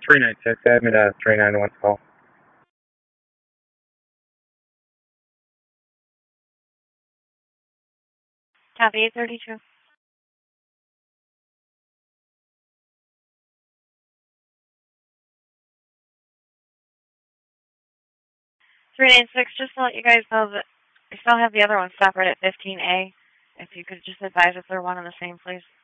396, admit 391 call. Copy 832. 396, just to let you guys know that we still have the other one separate at 15A. If you could just advise if they're one and the same, please.